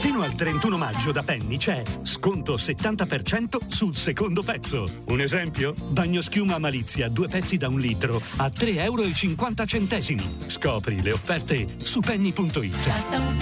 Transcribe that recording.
Fino al 31 maggio da Penny c'è sconto 70% sul secondo pezzo. Un esempio? Bagnoschiuma Malizia, 2 pezzi da 1 litro a €3,50. Scopri le offerte su penny.it. Basta un